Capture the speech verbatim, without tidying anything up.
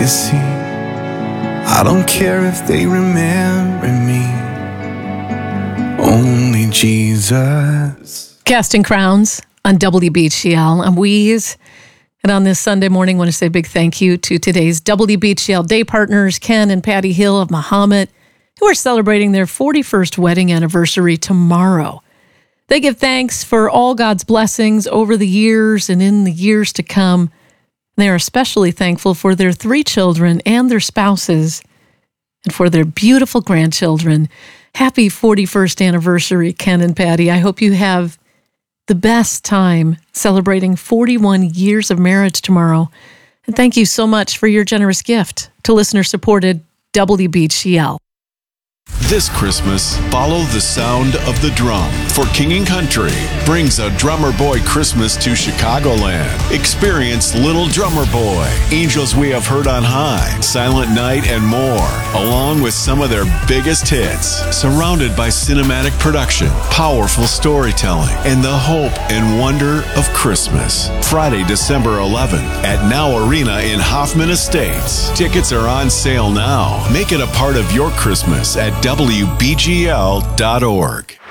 legacy. I don't care if they remember me, only Jesus. Casting Crowns on W B G L. I'm Weeze. And on this Sunday morning, I want to say a big thank you to today's W B G L day partners, Ken and Patty Hill of Mahomet, who are celebrating their forty-first wedding anniversary tomorrow. They give thanks for all God's blessings over the years and in the years to come. They are especially thankful for their three children and their spouses and for their beautiful grandchildren. Happy forty-first anniversary, Ken and Patty. I hope you have the best time celebrating forty-one years of marriage tomorrow. And thank you so much for your generous gift to listener-supported W B G L. This Christmas, follow the sound of the drum, for King and Country brings a Drummer Boy Christmas to Chicagoland. Experience Little Drummer Boy, Angels We Have Heard on High, Silent Night, and more, along with some of their biggest hits. Surrounded by cinematic production, powerful storytelling, and the hope and wonder of Christmas. Friday, December eleventh at Now Arena in Hoffman Estates. Tickets are on sale now. Make it a part of your Christmas at W B G L dot org.